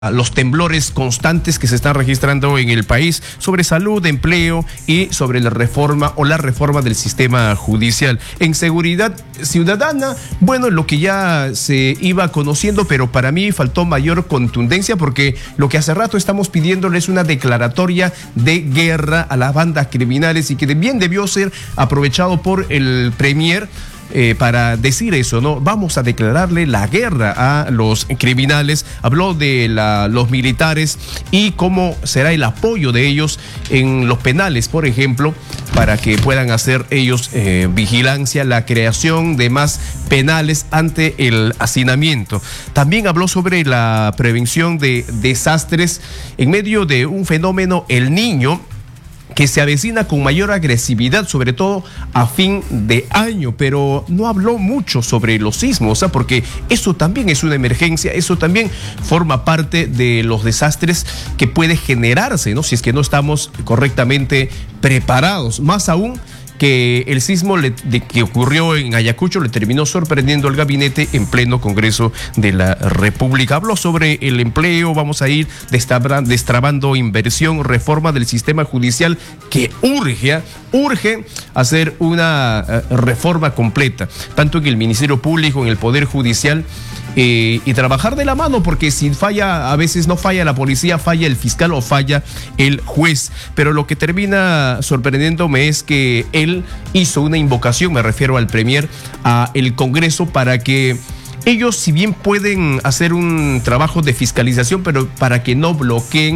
los temblores constantes que se están registrando en el país sobre salud, empleo y sobre la reforma del sistema judicial. En seguridad ciudadana, bueno, lo que ya se iba conociendo, pero para mí faltó mayor contundencia porque lo que hace rato estamos pidiéndole es una declaratoria de guerra a las bandas criminales y que bien debió ser aprovechado por el Premier para decir eso, ¿no? Vamos a declararle la guerra a los criminales. Habló de los militares y cómo será el apoyo de ellos en los penales, por ejemplo, para que puedan hacer ellos vigilancia, la creación de más penales ante el hacinamiento. También habló sobre la prevención de desastres en medio de un fenómeno, El Niño, que se avecina con mayor agresividad, sobre todo a fin de año, pero no habló mucho sobre los sismos, porque eso también es una emergencia, eso también forma parte de los desastres que puede generarse, ¿no? Si es que no estamos correctamente preparados, más aún que el sismo que ocurrió en Ayacucho le terminó sorprendiendo al gabinete en pleno Congreso de la República. Habló sobre el empleo, vamos a ir destrabando inversión, reforma del sistema judicial que urge hacer una reforma completa, tanto en el Ministerio Público, en el Poder Judicial, y trabajar de la mano, porque si falla, a veces no falla la policía, falla el fiscal o falla el juez. Pero lo que termina sorprendiéndome es que él hizo una invocación, me refiero al Premier, a el Congreso para que ellos, si bien pueden hacer un trabajo de fiscalización, pero para que no bloqueen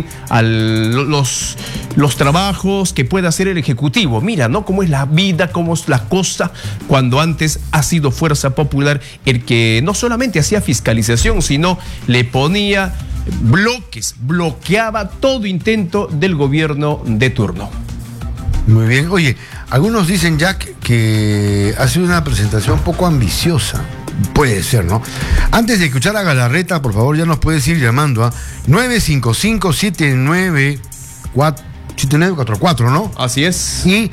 los trabajos que pueda hacer el Ejecutivo. Mira, ¿no? Cómo es la vida, cómo es la cosa, cuando antes ha sido Fuerza Popular el que no solamente hacía fiscalización, sino le ponía bloqueaba todo intento del gobierno de turno. Muy bien. Oye, algunos dicen, Jack, que ha sido una presentación poco ambiciosa. Puede ser, ¿no? Antes de escuchar a Galarreta, por favor, ya nos puedes ir llamando a 955-7944, ¿no? Así es. Y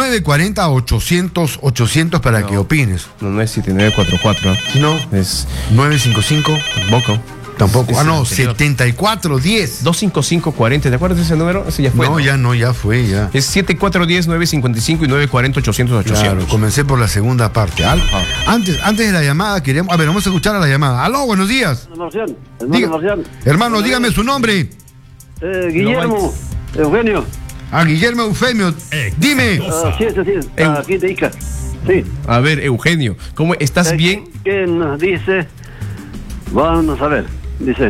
940-800 para que opines. No es 7944. No. Es 955. Tampoco. Es no, anterior. 7410. 255-40. ¿Te acuerdas de ese número? Ese ya fue. No, ya fue. Es 7410-955 y 940-800. Claro, comencé por la segunda parte. Antes de la llamada, queremos. A ver, vamos a escuchar a la llamada. Aló, buenos días. Hermano, dígame su nombre. Guillermo Eugenio. Guillermo Eufemio. Dime. Sí, aquí de Ica. Sí. A ver, Eugenio, ¿cómo estás? ¿Bien? ¿Qué nos dice? Vamos a ver. Dice,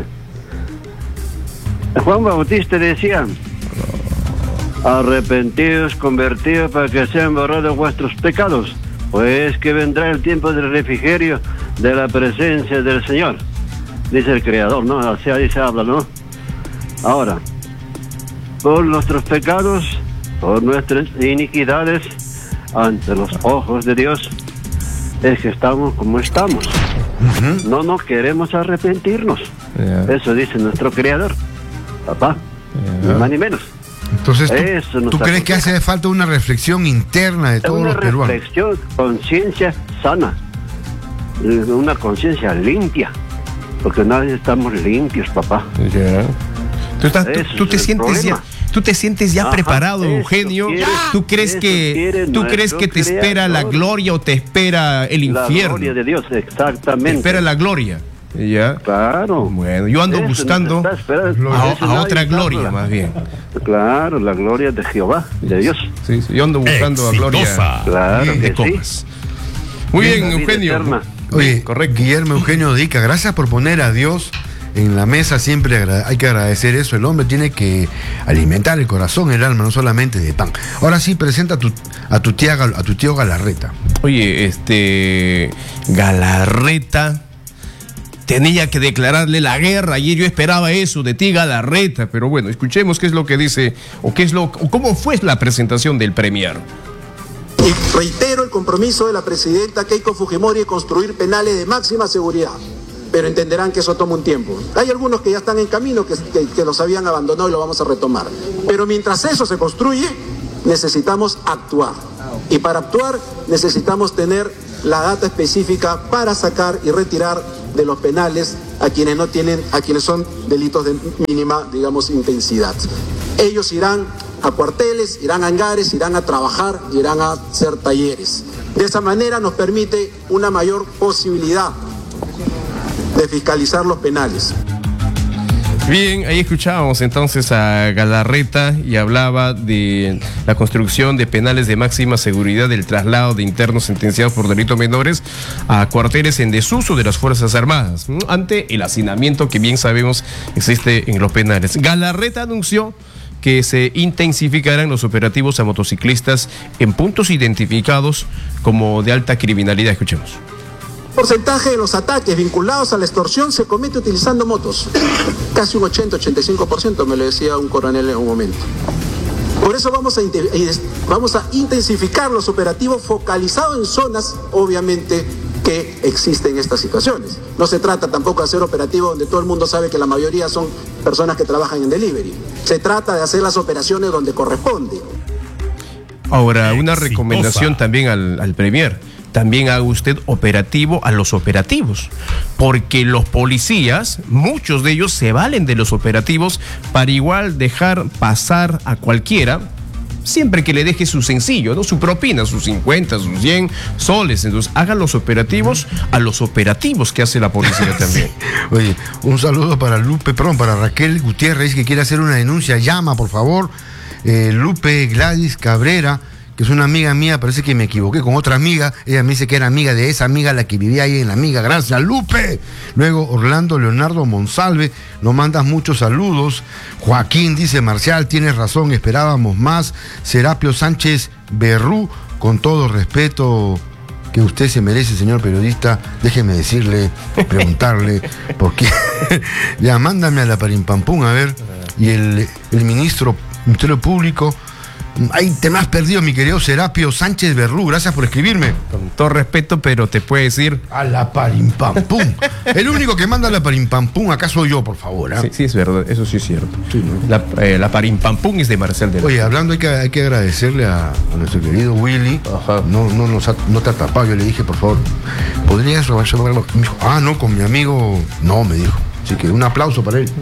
Juan Bautista decía: arrepentidos, convertidos, para que sean borrados vuestros pecados, pues que vendrá el tiempo del refrigerio de la presencia del Señor. Dice el Creador, ¿no? Así ahí se habla, ¿no? Ahora, por nuestros pecados, por nuestras iniquidades, ante los ojos de Dios, es que estamos como estamos. No queremos arrepentirnos. Eso dice nuestro Creador, papá, ni más ni menos. Entonces, ¿tú crees que hace falta una reflexión interna de todos los peruanos? Una reflexión, conciencia sana, una conciencia limpia, porque nadie estamos limpios, papá. ¿Tú te sientes ya preparado, Eugenio? ¿Tú crees que te espera la gloria o te espera el infierno? La gloria de Dios, exactamente. Te espera la gloria. ¿Ya? Claro. Bueno, yo ando buscando a otra gloria, más bien. Claro, la gloria de Jehová, de Dios. Sí, yo ando buscando a gloria. Claro que sí. Muy bien, Eugenio. Oye, correcto. Guillermo Eugenio Dica, gracias por poner a Dios en la mesa. Siempre hay que agradecer eso. El hombre tiene que alimentar el corazón, el alma, no solamente de pan. Ahora sí, presenta a tu tío Galarreta. Oye, Galarreta tenía que declararle la guerra. Ayer yo esperaba eso de ti, Galarreta, pero bueno, escuchemos qué es lo que dice o cómo fue la presentación del Premier. Y reitero el compromiso de la presidenta Keiko Fujimori de construir penales de máxima seguridad, pero entenderán que eso toma un tiempo. Hay algunos que ya están en camino, que los habían abandonado y lo vamos a retomar. Pero mientras eso se construye, necesitamos actuar. Y para actuar necesitamos tener la data específica para sacar y retirar de los penales a quienes son delitos de mínima, digamos, intensidad. Ellos irán a cuarteles, irán a hangares, irán a trabajar, irán a hacer talleres. De esa manera nos permite una mayor posibilidad de fiscalizar los penales. Bien, ahí escuchábamos entonces a Galarreta y hablaba de la construcción de penales de máxima seguridad, del traslado de internos sentenciados por delitos menores a cuarteles en desuso de las Fuerzas Armadas, ante el hacinamiento que bien sabemos existe en los penales. Galarreta anunció que se intensificarán los operativos a motociclistas en puntos identificados como de alta criminalidad. Escuchemos. El porcentaje de los ataques vinculados a la extorsión se comete utilizando motos. Casi un 80-85%, me lo decía un coronel en un momento. Por eso vamos a intensificar los operativos focalizados en zonas, obviamente, que existen estas situaciones. No se trata tampoco de hacer operativos donde todo el mundo sabe que la mayoría son personas que trabajan en delivery. Se trata de hacer las operaciones donde corresponde. Ahora, una recomendación también al Premier. También haga usted operativo a los operativos, porque los policías, muchos de ellos se valen de los operativos para igual dejar pasar a cualquiera, siempre que le deje su sencillo, ¿no? Su propina, sus 50, sus 100 soles. Entonces, haga los operativos a los operativos que hace la policía también. Sí. Oye, un saludo para para Raquel Gutiérrez, que quiere hacer una denuncia. Llama, por favor. Lupe Gladys Cabrera, que es una amiga mía, parece que me equivoqué con otra amiga. Ella me dice que era amiga de esa amiga, la que vivía ahí en la amiga. Gracias, Lupe. Luego, Orlando Leonardo Monsalve, nos mandas muchos saludos. Joaquín dice: Marcial, tienes razón, esperábamos más. Serapio Sánchez Berrú, con todo respeto que usted se merece, señor periodista, déjeme decirle, preguntarle, por qué. Ya, mándame a la Parimpampún, a ver. Y el Ministerio Público. Ay, te me has perdido, mi querido Serapio Sánchez Berrú. Gracias por escribirme. Con todo respeto, pero te puedo decir... A la Parimpampum. El único que manda a la Parimpampum acá soy yo, por favor. ¿Eh? Sí, sí, es verdad. Eso sí es cierto. Sí, ¿no? La Parimpampum es de Marcial de la... Oye, hablando, hay que agradecerle a nuestro querido Willy. Ajá. No te ha tapado. Yo le dije, por favor, ¿podrías robarlo? Me dijo, no, con mi amigo. No, me dijo. Así que un aplauso para él.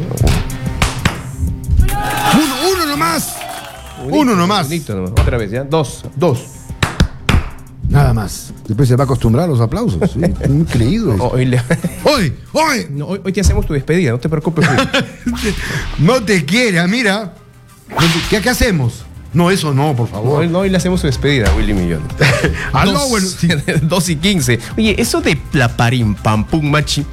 Uno nomás. Uno nomás. Otra vez, ¿ya? Dos. Nada más. Después se va a acostumbrar a los aplausos. ¿Sí? Increíble. Hoy te hacemos tu despedida, no te preocupes. No te quiere, mira. ¿Qué hacemos? No, eso no, por favor. Hoy le hacemos su despedida a Willy Millón. Bueno, sí. 2:15. Oye, eso de la Parimpampum, machi,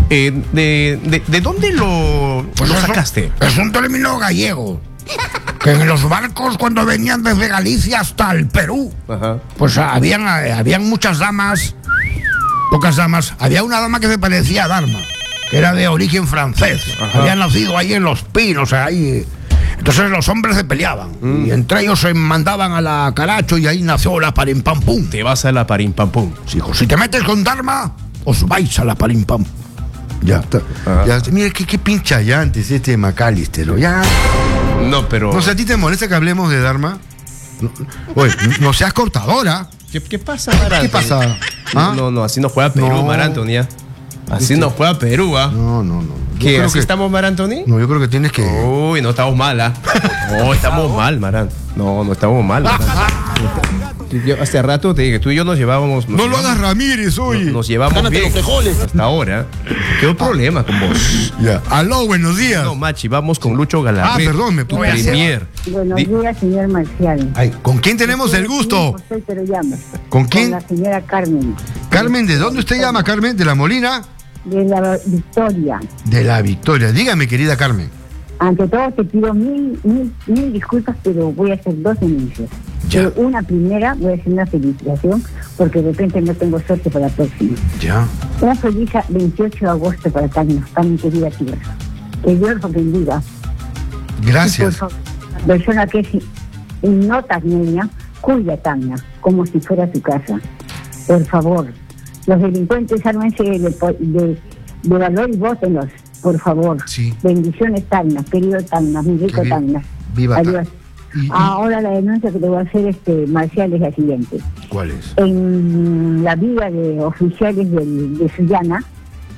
¿de dónde lo sacaste? Es un término gallego. Que en los barcos, cuando venían desde Galicia hasta el Perú, ajá, pues habían muchas damas, pocas damas. Había una dama que se parecía a Dharma, que era de origen francés. Ajá. Había nacido ahí en Los Pinos, ahí. Entonces los hombres se peleaban. Y entre ellos se mandaban a la Caracho y ahí nació la Parimpampum. Te vas a la Parimpampum. Sí, hijo, si te metes con Dharma, os vais a la Parimpampum. Ya está. Ya, mira, qué pincha ya antes este McAllister. Ya. No, pero... No sé, ¿a ti te molesta que hablemos de Dharma? Oye, no seas cortadora. ¿Qué pasa, Marantoni? ¿Qué pasa? No, así no juega Perú, Marantoni. Así no juega Perú, ¿ah? No. ¿Qué? ¿Así estamos, Marantoni? No, yo creo que tienes que... Uy, no estamos mal, ¿ah? No, estamos mal, Marán. No estamos mal, Yo hace rato te dije, tú y yo nos llevábamos... No lo hagas, Ramírez, oye. Nos llevamos bien hasta ahora. ¿Qué problema con vos? Ya. Aló, buenos días. No, Machi, vamos con Lucho Galarreta. Perdón, me puedo Premier. Buenos días, señor Marcial. Ay, ¿con quién tenemos el gusto? Pero llamo. ¿Con quién? Con la señora Carmen. Carmen, ¿de dónde usted llama, Carmen? ¿De La Molina? De la Victoria. De La Victoria. Dígame, querida Carmen. Ante todo te pido mil disculpas, pero voy a hacer dos denuncias. Una primera, voy a hacer una felicitación, porque de repente no tengo suerte para la próxima. Ya. Una feliz 28 de agosto para Tacna, mi querida tierra. Que Dios los bendiga. Gracias. Y por favor, la persona que es no tacneña, cuida Tacna, como si fuera su casa. Por favor, los delincuentes ármense de valor y vótenlos. Por favor. Sí. Bendiciones, Tacna, querido Tacna, mi rico Tacna. Viva Adiós. Ahora la denuncia que te voy a hacer, Marcial, es la siguiente. ¿Cuál es? En la vida de oficiales de Sullana,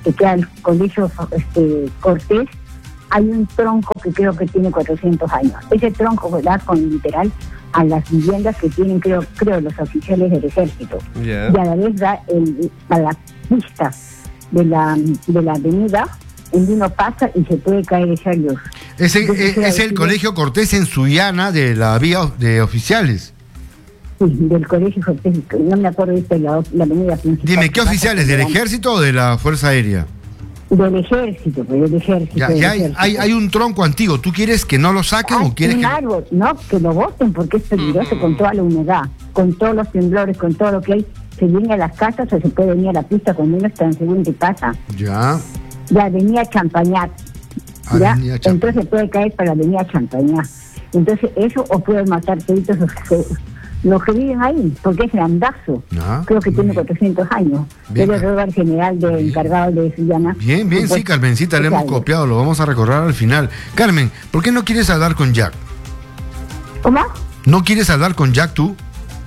que queda el colegio Cortés, hay un tronco que creo que tiene 400 años. Ese tronco da con literal a las viviendas que tienen, creo los oficiales del ejército. Yeah. Y a la vez da a la pista de la avenida, en uno pasa y se puede caer esa luz. Es el Colegio Cortés en Sullana de la vía de oficiales. Sí, del colegio Cortés, no me acuerdo de la avenida principal. Dime, ¿qué oficiales? ¿Del ejército o de la Fuerza Aérea? Del ejército, pues del ejército. Ya, hay un tronco antiguo. ¿Tú quieres que no lo saquen o quieres que...? Árbol, no, que lo boten porque es peligroso con toda la humedad, con todos los temblores, con todo lo que hay. Se viene a las casas o se puede venir a la pista cuando uno está en segunda casa. Ya. La avenida Champañat. ¿Ya? Entonces se puede caer para la avenida Champañat. Entonces eso o puede matar toditos los que viven ahí, porque es grandazo. Creo que tiene 400 años. Yo le ruego al general encargado de Sullana. Bien, sí, Carmencita, le hemos copiado, lo vamos a recordar al final. Carmen, ¿por qué no quieres hablar con Jack? ¿Cómo? ¿No quieres hablar con Jack tú?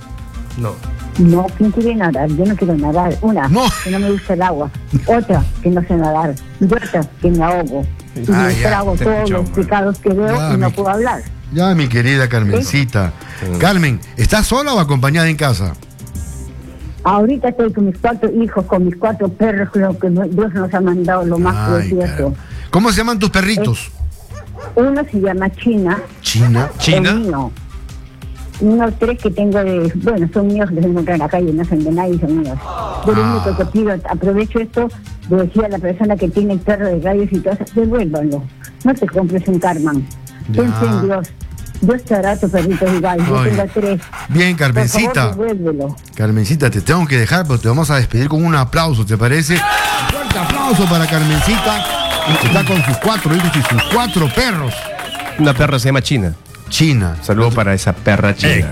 No, ¿quién quiere nadar? Yo no quiero nadar. Una, que no me gusta el agua. Otra, que no sé nadar. Y otra, que me ahogo. Y me trago todos los pecados que veo y no puedo hablar. Ya, mi querida Carmencita. Carmen, ¿estás sola o acompañada en casa? Ahorita estoy con mis 4 hijos, con mis 4 perros, creo que Dios nos ha mandado lo más precioso. ¿Cómo se llaman tus perritos? Uno se llama China. ¿China? Mío. Unos 3 que tengo son míos, que se encuentran en la calle, no son de nadie, son míos. Yo lo único que pido, aprovecho esto, de decir a la persona que tiene el perro de rayos y todo eso, devuélvanlo. No te compres un Carman. Piensa en Dios. Dios te hará tu perrito igual. Yo tengo 3. Bien, Carmencita. Por favor, devuélvelo. Carmencita, te tengo que dejar, pero te vamos a despedir con un aplauso, ¿te parece? Un fuerte aplauso para Carmencita, que está con sus 4 hijos y sus 4 perros. Una perra se llama China. Saludo para esa perra china.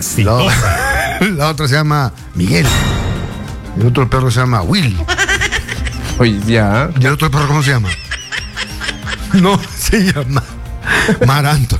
La otra se llama Miguel. El otro perro se llama Will. Oye, ya. ¿Y el otro perro cómo se llama? No, se llama Maranto.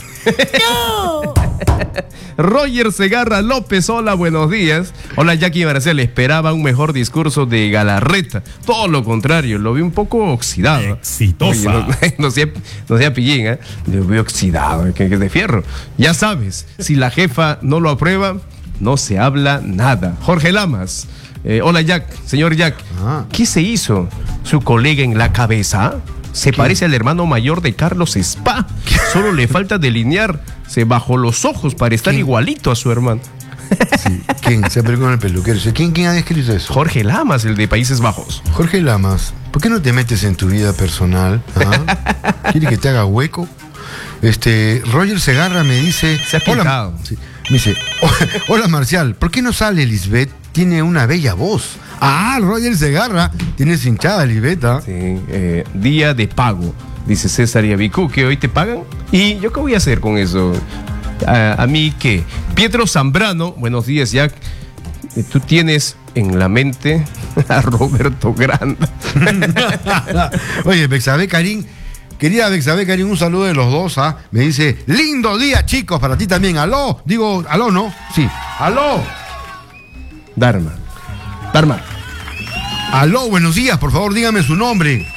Roger Segarra López, hola, buenos días. Hola, Jackie Marcel, esperaba un mejor discurso de Galarreta. Todo lo contrario, lo vi un poco oxidado. Exitosa. Oye, no sea pillín, ¿eh? Lo vi oxidado, que es de fierro. Ya sabes, si la jefa no lo aprueba, no se habla nada. Jorge Lamas, hola Jack, señor Jack. ¿Qué se hizo su colega en la cabeza? Se parece al hermano mayor de Carlos Spa. Solo le falta delinearse bajo los ojos para estar igualito a su hermano. Sí. ¿Quién? Se peleó con el peluquero. ¿Quién ha escrito eso? Jorge Lamas, el de Países Bajos. Jorge Lamas, ¿por qué no te metes en tu vida personal? ¿Quieres que te haga hueco? Roger Segarra me dice... Se ha picado. Sí, me dice, hola Marcial, ¿por qué no sale Lisbeth? Tiene una bella voz. Roger Segarra, tienes hinchada, Lisbeth. Sí, día de pago, dice César Yabicu, que hoy te pagan. ¿Y yo qué voy a hacer con eso? ¿A mí qué? Pietro Zambrano, buenos días, Jack. Tú tienes en la mente a Roberto Granda. Oye, Bexabé Karim, querida Bexabé Karim, un saludo de los dos. Me dice, lindo día, chicos, para ti también. Aló, digo, aló, ¿no? Sí, aló. Dharma. Aló, buenos días, por favor, dígame su nombre.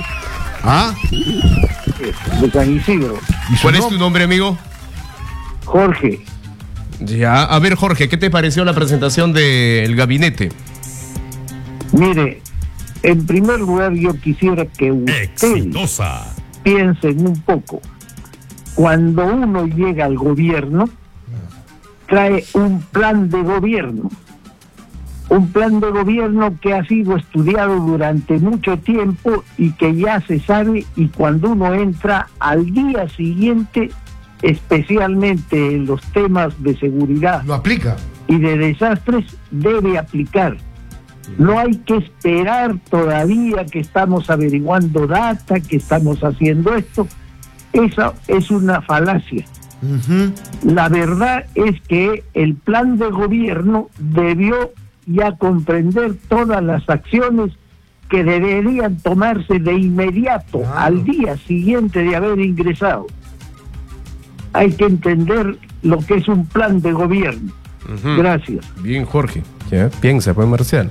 De San Isidro. ¿Cuál es tu nombre, amigo? Jorge. Ya, a ver, Jorge, ¿qué te pareció la presentación del gabinete? Mire, en primer lugar yo quisiera que ustedes piensen un poco. Cuando uno llega al gobierno, trae un plan de gobierno. Un plan de gobierno que ha sido estudiado durante mucho tiempo y que ya se sabe, y cuando uno entra al día siguiente, especialmente en los temas de seguridad, lo aplica, y de desastres, debe aplicar. No hay que esperar todavía que estamos averiguando data, que estamos haciendo esto. Esa es una falacia. La verdad es que el plan de gobierno debió ya comprender todas las acciones que deberían tomarse de inmediato, al día siguiente de haber ingresado. Hay que entender lo que es un plan de gobierno. Gracias. Bien, Jorge. Ya, piensa, pues, Marcial.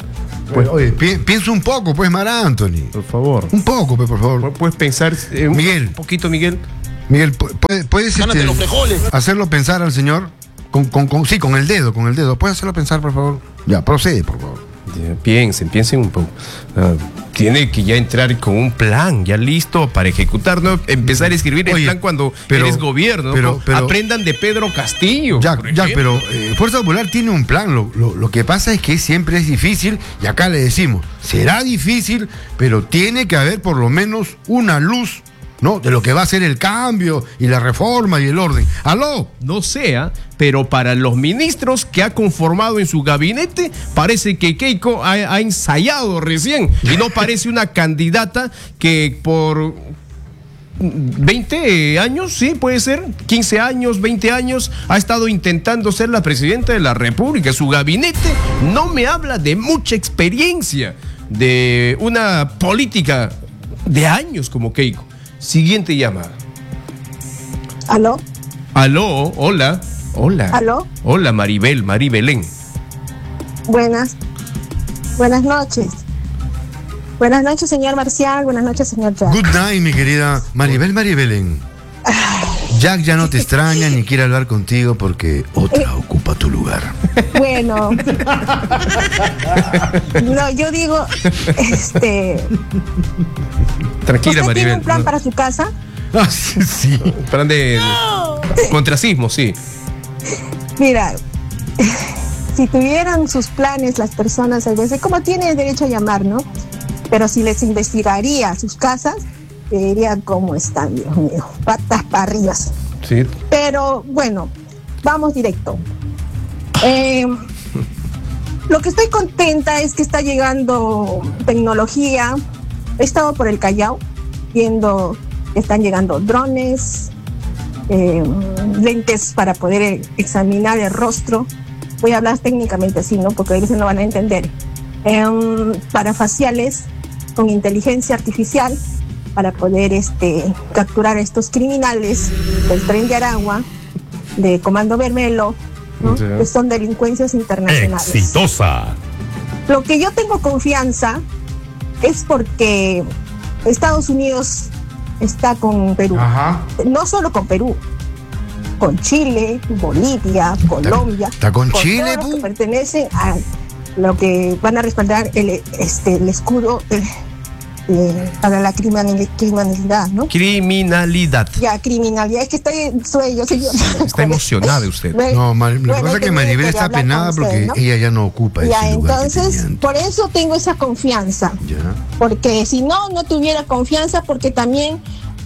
Pues, Oye, piensa un poco, pues, Mar Anthony. por favor. Un poco, pues, por favor. Puedes pensar Miguel. un poquito, Miguel. Miguel, ¿puedes hacerlo pensar al señor? Sí, con el dedo. ¿Puedes hacerlo pensar, por favor? Ya, procede, por favor. Ya, piensen un poco. Tiene que ya entrar con un plan, ya listo para ejecutar, ¿no? Empezar a escribir el plan cuando eres gobierno. ¿No? Aprendan de Pedro Castillo. Ya, pero Fuerza Popular tiene un plan. Lo que pasa es que siempre es difícil, y acá le decimos, será difícil, pero tiene que haber por lo menos una luz, ¿no? De lo que va a ser el cambio y la reforma y el orden. ¡Aló! No sea, pero para los ministros que ha conformado en su gabinete, parece que Keiko ha ensayado recién y no parece una candidata que por 20 años, sí, puede ser, 15 años, 20 años, ha estado intentando ser la presidenta de la República. Su gabinete no me habla de mucha experiencia, de una política de años como Keiko. Siguiente llamada. ¿Aló? Aló, hola. ¿Aló? Hola, Maribelén. Buenas noches. Buenas noches, señor Marcial. Buenas noches, señor Jack. Good night, mi querida Maribelén. Jack ya no te extraña ni quiere hablar contigo porque otra ocupa tu lugar. Bueno. No, yo digo, Tranquila, ¿usted Maribel. tiene un plan para su casa? Ah, sí. Plan de contrasismo, sí. Mira, si tuvieran sus planes las personas, a veces, como tienen derecho a llamar, ¿no? Pero si les investigaría sus casas, te diría cómo están, Dios mío, patas para arriba. Sí. Pero bueno, vamos directo. Lo que estoy contenta es que está llegando tecnología. He estado por el Callao viendo que están llegando drones, lentes para poder examinar el rostro. Voy a hablar técnicamente así, ¿no? Porque a veces no van a entender. Parafaciales con inteligencia artificial para poder capturar a estos criminales del Tren de Aragua, de Comando Vermelo, ¿no? Sí. Que son delincuencias internacionales. Exitosa. Lo que yo tengo confianza es porque Estados Unidos está con Perú. Ajá. No solo con Perú, con Chile, Bolivia, Colombia. ¿Está con Chile? Todos los que pertenecen a lo que van a respaldar el escudo para la criminalidad, ¿no? Criminalidad. Ya, criminalidad. Es que estoy en sueño, señor. Está emocionada usted. No, lo que pasa es que Maribel está apenada porque ¿no? Ella ya no ocupa ese lugar. Entonces, por eso tengo esa confianza. Ya. Porque si no tuviera confianza, porque también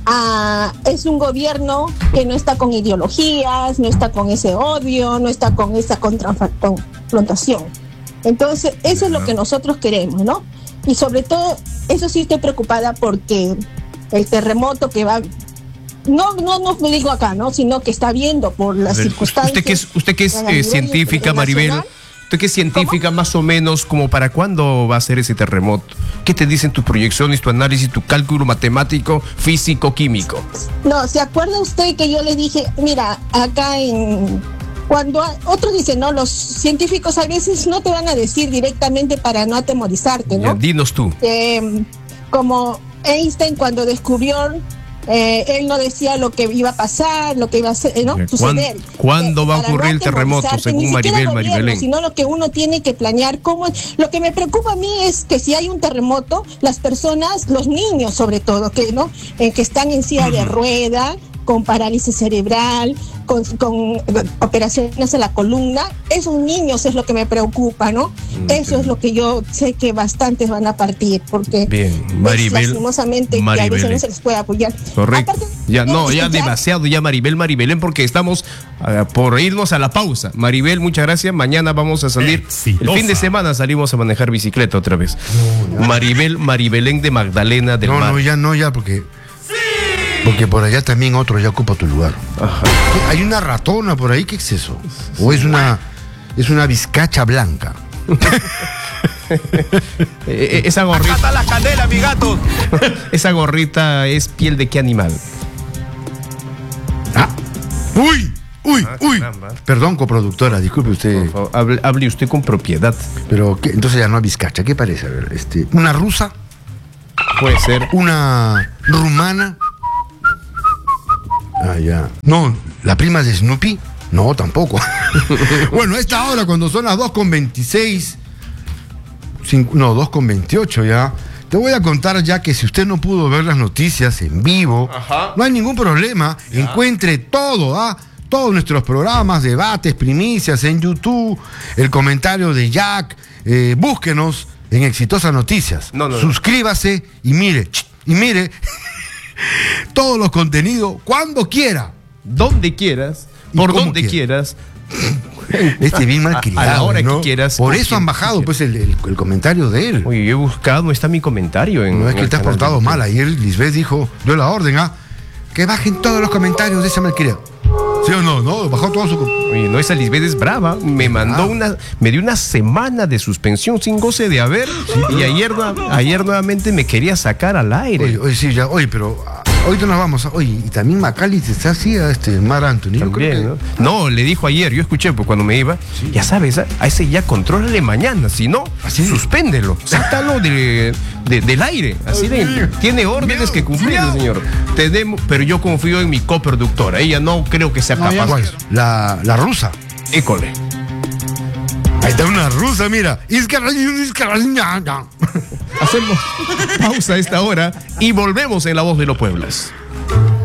es un gobierno que no está con ideologías, no está con ese odio, no está con esa confrontación. Entonces, eso es lo que nosotros queremos, ¿no? Y sobre todo, eso sí estoy preocupada porque el terremoto que va, no me digo acá, ¿no? Sino que está viendo por las circunstancias. Usted que es científica, Maribel, usted que es científica, ¿cómo? Más o menos, como para cuándo va a ser ese terremoto. ¿Qué te dicen tus proyecciones, tu análisis, tu cálculo matemático, físico, químico? No, ¿se acuerda usted que yo le dije, mira, acá cuando otros dicen, no, los científicos a veces no te van a decir directamente para no atemorizarte, ¿no? Ya, dinos tú. Como Einstein cuando descubrió, él no decía lo que iba a pasar, lo que iba a suceder. ¿Cuándo va a ocurrir el terremoto, según Maribelén? Sino lo que uno tiene que planear. Lo que me preocupa a mí es que si hay un terremoto, las personas, los niños sobre todo, que están en silla de rueda, con parálisis cerebral, con operaciones en la columna, esos niños es lo que me preocupa, ¿no? Eso es lo que yo sé que bastantes van a partir, porque lastimosamente que a veces no se les puede apoyar. Correcto. Aparte, ya demasiado, ya Maribelén, porque estamos por irnos a la pausa. Maribel, muchas gracias. Mañana vamos a salir. Exitosa. El fin de semana salimos a manejar bicicleta otra vez. Maribelén de Magdalena del Mar. Ya, porque por allá también otro ya ocupa tu lugar. Ajá. Hay una ratona por ahí, ¿qué es eso? ¿O es una vizcacha blanca? Esa gorrita. Acá está la candela, mi gato. Esa gorrita es piel de qué animal. ¡Uy! Uy, Ah, uy. caramba. Perdón, coproductora, disculpe usted. Por favor, hable usted con propiedad. Pero ¿qué? Entonces ya no hay bizcacha. ¿Qué parece? A ver, una rusa, Puede ser. una rumana. Ah, ya. No, la prima de Snoopy. No, tampoco. Bueno, a esta hora, cuando son las 2:26, 2:28 ya, te voy a contar ya que si usted no pudo ver las noticias en vivo, Ajá. no hay ningún problema. Encuentre todo, todos nuestros programas, debates, primicias en YouTube, el comentario de Jack, búsquenos en Exitosas Noticias. No. Suscríbase y mire todos los contenidos cuando quiera. Donde quieras, ¿Y por cómo donde quieras. Bien malcriado, A la hora ¿no? que quieras. Por a eso quien han bajado tú pues el comentario de él. Oye, yo he buscado, no está mi comentario en. No es que en el te has canal portado de mal. Ayer Lisbeth dio la orden, que bajen todos los comentarios de esa malcriado. ¿Sí o no? No, bajó todo su. Oye, no, esa Lisbeth es brava. Me mandó me dio una semana de suspensión sin goce de haber. Y ayer nuevamente me quería sacar al aire. Oye, sí, ya, pero ahorita nos vamos. Oye, y también Macalis está así a Mar Anthony. Yo creo También, que- ¿no? No, le dijo ayer, yo escuché pues, cuando me iba, ya sabes, a ese ya contrólale mañana, si no, suspéndelo, sácalo del aire, así de, tiene órdenes que cumplir el señor. Pero yo confío en mi coproductora, ella no creo que sea capaz. ¿Cuál? La rusa. École. Ahí está una rusa, mira. Hacemos pausa a esta hora y volvemos en La Voz de los Pueblos.